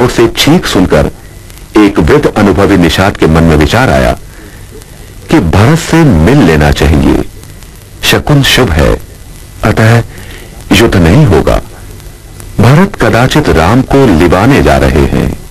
ओर से चीख सुनकर एक वृद्ध अनुभवी निषाद के मन में विचार आया कि भरत से मिल लेना चाहिए। शकुन शुभ है, अतः युद्ध नहीं होगा। भरत कदाचित राम को लिबाने जा रहे हैं।